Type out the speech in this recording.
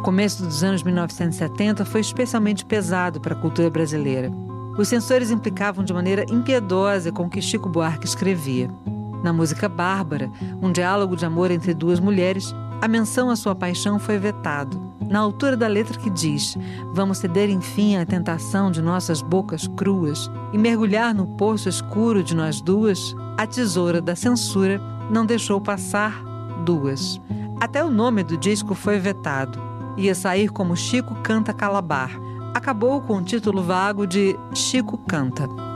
começo dos anos 1970 foi especialmente pesado para a cultura brasileira. Os censores implicavam de maneira impiedosa com o que Chico Buarque escrevia. Na música Bárbara, um diálogo de amor entre duas mulheres, a menção à sua paixão foi vetado. Na altura da letra que diz: vamos ceder enfim à tentação de nossas bocas cruas e mergulhar no poço escuro de nós duas, a tesoura da censura não deixou passar duas. Até o nome do disco foi vetado. Ia sair como Chico Canta Calabar. Acabou com o título vago de Chico Canta.